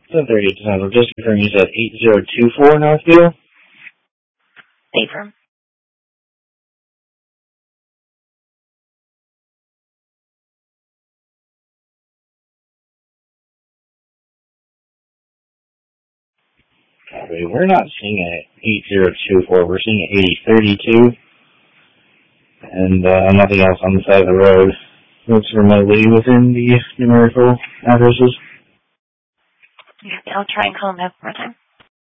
10:30 December. Just confirm you said 8024 Northview? Affirm. Copy. We're not seeing an 8024. We're seeing an 8032. And nothing else on the side of the road. Looks remotely within the numerical addresses. Okay, I'll try and call him back one more time.